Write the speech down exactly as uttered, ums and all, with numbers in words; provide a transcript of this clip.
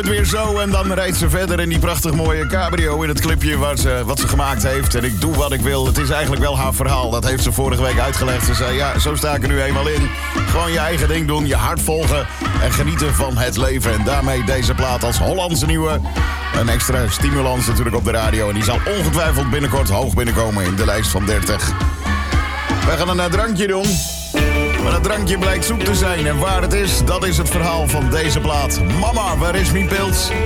het weer zo en dan rijdt ze verder in die prachtig mooie cabrio in het clipje waar ze, wat ze gemaakt heeft. En ik doe wat ik wil. Het is eigenlijk wel haar verhaal. Dat heeft ze vorige week uitgelegd. Ze zei, ja, zo sta ik er nu eenmaal in. Gewoon je eigen ding doen, je hart volgen en genieten van het leven. En daarmee deze plaat als Hollandse nieuwe. Een extra stimulans natuurlijk op de radio. En die zal ongetwijfeld binnenkort hoog binnenkomen in de lijst van dertig. Wij gaan een uh, drankje doen. Maar dat drankje blijkt zoet te zijn. En waar het is, dat is het verhaal van deze plaat. Mama, waar is mijn pils?